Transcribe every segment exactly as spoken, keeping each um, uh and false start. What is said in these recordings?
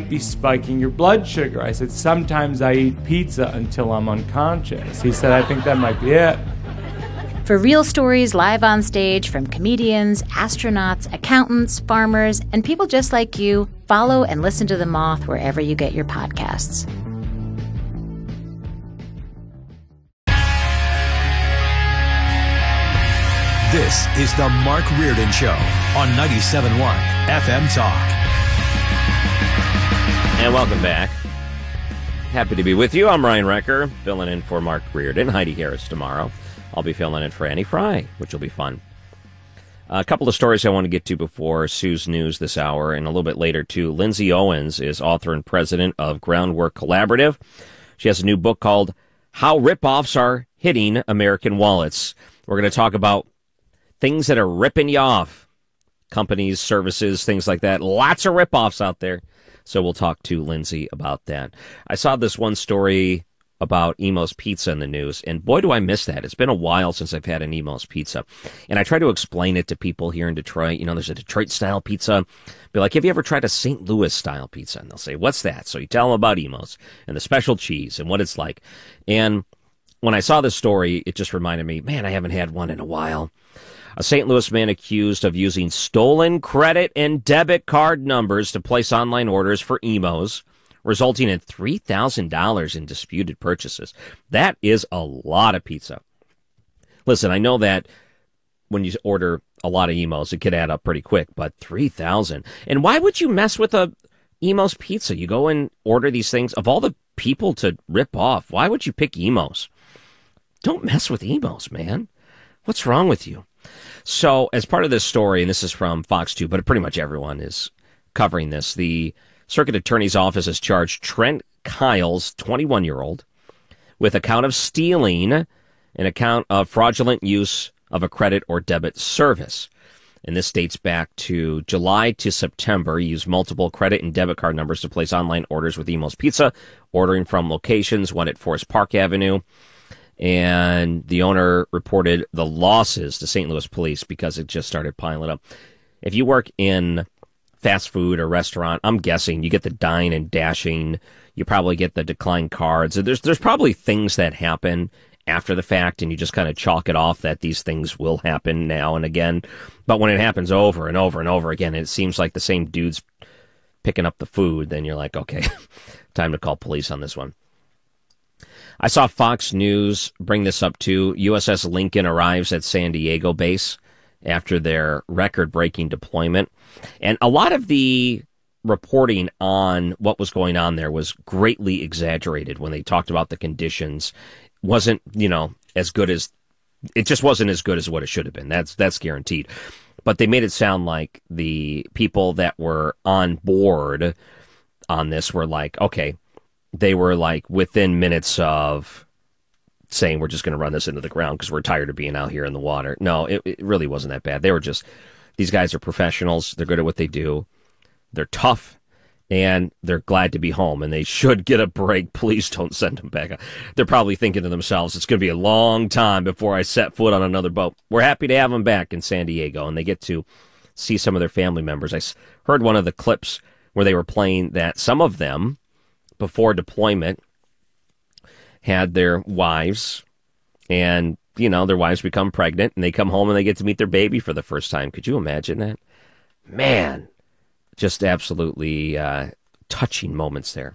might be spiking your blood sugar. I said, sometimes I eat pizza until I'm unconscious. He said, I think that might be it. For real stories live on stage from comedians, astronauts, accountants, farmers, and people just like you, follow and listen to The Moth wherever you get your podcasts. This is the Mark Reardon Show on ninety-seven point one F M Talk. And welcome back. Happy to be with you. I'm Ryan Recker, filling in for Mark Reardon. Heidi Harris tomorrow. I'll be filling in for Annie Fry, which will be fun. A couple of stories I want to get to before Sue's News this hour, and a little bit later, too. Lindsay Owens is author and president of Groundwork Collaborative. She has a new book called How Ripoffs Are Hitting American Wallets. We're going to talk about things that are ripping you off. Companies, services, things like that. Lots of ripoffs out there. So we'll talk to Lindsay about that. I saw this one story about Imo's Pizza in the news, and boy, do I miss that. It's been a while since I've had an Imo's Pizza. And I try to explain it to people here in Detroit. You know, there's a Detroit-style pizza. Be like, have you ever tried a Saint Louis-style pizza? And they'll say, what's that? So you tell them about Imo's and the special cheese and what it's like. And when I saw this story, it just reminded me, man, I haven't had one in a while. A Saint Louis man accused of using stolen credit and debit card numbers to place online orders for Imo's, resulting in three thousand dollars in disputed purchases. That is a lot of pizza. Listen, I know that when you order a lot of Imo's, it could add up pretty quick, but three thousand dollars. And why would you mess with a Imo's Pizza? You go and order these things. Of all the people to rip off, why would you pick Imo's? Don't mess with Imo's, man. What's wrong with you? So, as part of this story, and this is from Fox two, but pretty much everyone is covering this, the Circuit Attorney's Office has charged Trent Kyles, twenty-one-year-old, with a count of stealing an account of fraudulent use of a credit or debit service. And this dates back to July to September. He used multiple credit and debit card numbers to place online orders with Imo's Pizza, ordering from locations, one at Forest Park Avenue. And the owner reported the losses to Saint Louis police because it just started piling up. If you work in fast food or restaurant, I'm guessing you get the dine and dashing. You probably get the declined cards. There's there's probably things that happen after the fact, and you just kind of chalk it off that these things will happen now and again. But when it happens over and over and over again, it seems like the same dude's picking up the food, then you're like, okay, time to call police on this one. I saw Fox News bring this up too. U S S Lincoln arrives at San Diego base after their record-breaking deployment. And a lot of the reporting on what was going on there was greatly exaggerated when they talked about the conditions. Wasn't, you know, as good as, it just wasn't as good as what it should have been. That's, that's guaranteed. But they made it sound like the people that were on board on this were like, okay, they were like within minutes of saying we're just going to run this into the ground because we're tired of being out here in the water. No, it, it really wasn't that bad. They were just, these guys are professionals. They're good at what they do. They're tough, and they're glad to be home, and they should get a break. Please don't send them back. They're probably thinking to themselves, it's going to be a long time before I set foot on another boat. We're happy to have them back in San Diego, and they get to see some of their family members. I heard one of the clips where they were playing that some of them, before deployment, had their wives, and, you know, their wives become pregnant, and they come home and they get to meet their baby for the first time. Could you imagine that? Man, just absolutely uh, touching moments there.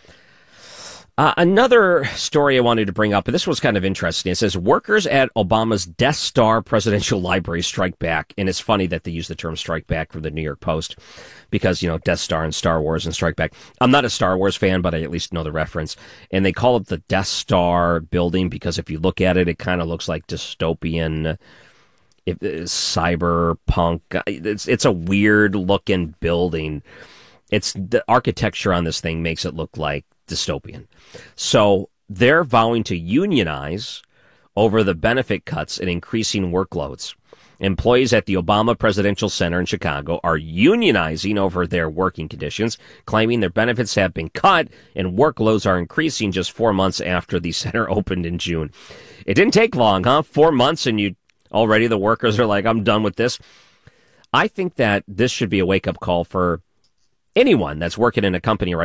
Uh, another story I wanted to bring up, and this was kind of interesting. It says, workers at Obama's Death Star Presidential Library strike back. And it's funny that they use the term strike back from the New York Post because, you know, Death Star and Star Wars and strike back. I'm not a Star Wars fan, but I at least know the reference. And they call it the Death Star building because if you look at it, it kind of looks like dystopian, if, uh, cyberpunk. It's, it's a weird-looking building. It's the architecture on this thing makes it look like dystopian. So they're vowing to unionize over the benefit cuts and increasing workloads. Employees at the Obama Presidential Center in Chicago are unionizing over their working conditions, claiming their benefits have been cut and workloads are increasing just four months after the center opened in June. It didn't take long, huh? Four months and you already the workers are like, I'm done with this. I think that this should be a wake-up call for anyone that's working in a company right